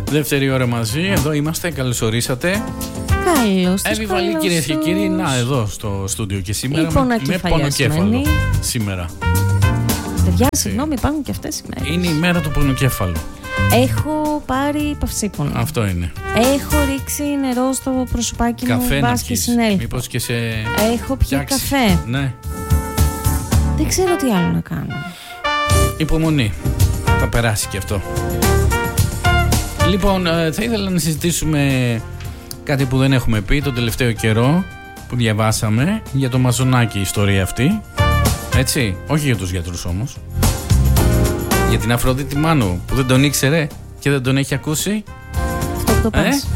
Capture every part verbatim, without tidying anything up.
Δεύτερη ώρα μαζί, εδώ είμαστε, καλώς ορίσατε. Καλώς τους Εύη Βαλή, κυρίες και κύριοι, να εδώ στο στούντιο και σήμερα με, με πονοκέφαλο σήμερα. Παιδιά, συγγνώμη, υπάρχουν και αυτές οι μέρες. Είναι η μέρα του πονοκέφαλου. Έχω πάρει παυσίπονο. Αυτό είναι. Έχω ρίξει νερό στο προσωπάκι μου, καφέ μπας και συνέλθω. Μήπως και σε... Έχω πιει καφέ. Ναι. Δεν ξέρω τι άλλο να κάνω. Υπομονή. Θα περάσει και αυτό. Λοιπόν, θα ήθελα να συζητήσουμε κάτι που δεν έχουμε πει τον τελευταίο καιρό, που διαβάσαμε για το Μαζονάκι η ιστορία αυτή. Έτσι, όχι για τους γιατρούς όμως. Για την Αφροδίτη Μάνου που δεν τον ήξερε και δεν τον έχει ακούσει. Αυτό που το πας. Ε?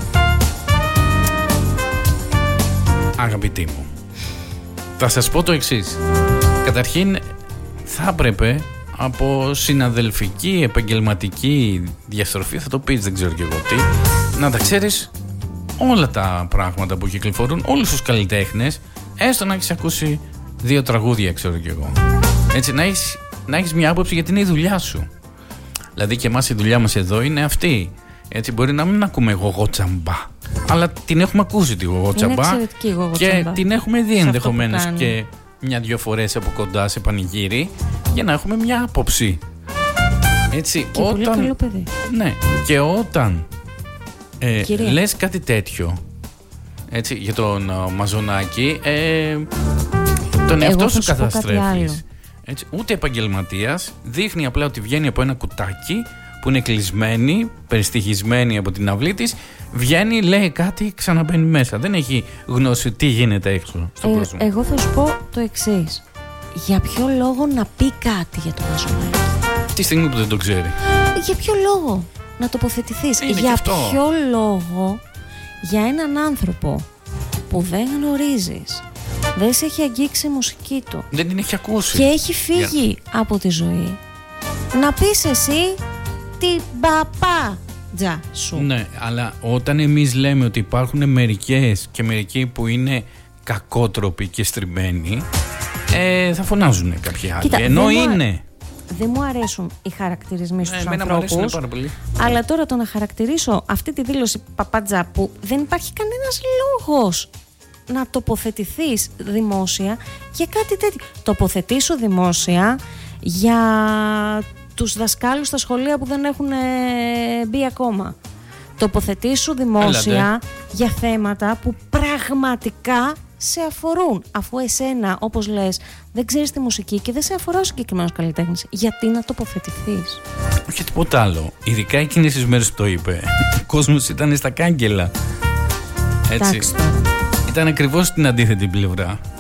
Αγαπητοί μου, θα σας πω το εξής. Καταρχήν θα έπρεπε από συναδελφική, επαγγελματική διαστροφή, θα το πεις, δεν ξέρω και εγώ τι, να τα ξέρεις όλα τα πράγματα που κυκλοφορούν, όλους τους καλλιτέχνες, έστω να έχεις ακούσει δύο τραγούδια, ξέρω και εγώ. Έτσι, να έχεις, να έχεις μια άποψη γιατί είναι η δουλειά σου. Δηλαδή και εμάς η δουλειά μας εδώ είναι αυτή. Έτσι, μπορεί να μην ακούμε γογό τσαμπά, αλλά την έχουμε ακούσει τη γογό τσαμπά και την έχουμε δει ενδεχομένως και μια-δυο φορές από κοντά σε πανηγύρι για να έχουμε μια άποψη. Έτσι, και όταν... πολύ καλό παιδί. Ναι, και όταν ε, λες κάτι τέτοιο, έτσι, για τον uh, Μαζονάκι, ε, τον εαυτό σου καταστρέφεις. Έτσι, ούτε επαγγελματίας, δείχνει απλά ότι βγαίνει από ένα κουτάκι που είναι κλεισμένη, περιστοιχισμένη από την αυλή της, βγαίνει, λέει κάτι, ξαναμπαίνει μέσα. Δεν έχει γνώση τι γίνεται έξω στον ε, κόσμο. Εγώ θα σου πω το εξής. Για ποιο λόγο να πει κάτι για το Μαζονάκι? Τη στιγμή που δεν το ξέρει. Για ποιο λόγο να τοποθετηθείς? Είναι για ποιο λόγο για έναν άνθρωπο που δεν γνωρίζεις, δεν σε έχει αγγίξει η μουσική του, δεν την έχει ακούσει και έχει φύγει yeah. από τη ζωή, να πεις εσύ την παπάτζα σου? Ναι, αλλά όταν εμείς λέμε ότι υπάρχουν μερικές και μερικοί που είναι κακότροποι και στριμμένοι, ε, θα φωνάζουν κάποιοι άλλοι. Κοίτα, ενώ δεν είναι μου, δεν μου αρέσουν οι χαρακτηρισμοί στους ε, ανθρώπους, πάρα πολύ. Αλλά τώρα το να χαρακτηρίσω αυτή τη δήλωση παπάτζα, που δεν υπάρχει κανένας λόγος να τοποθετηθείς δημόσια για κάτι τέτοιο. Τοποθετήσου δημόσια για τους δασκάλους στα σχολεία που δεν έχουν μπει ακόμα. Τοποθετήσου δημόσια Έλατε. για θέματα που πραγματικά σε αφορούν. Αφού εσένα, όπως λες, δεν ξέρεις τη μουσική και δεν σε αφορά ο συγκεκριμένος καλλιτέχνης, γιατί να τοποθετηθείς? Όχι τίποτα άλλο. Ειδικά εκείνες τις μέρες που το είπε, ο κόσμος ήταν στα κάγκελα. Έτσι. Ήταν ακριβώς στην αντίθετη πλευρά.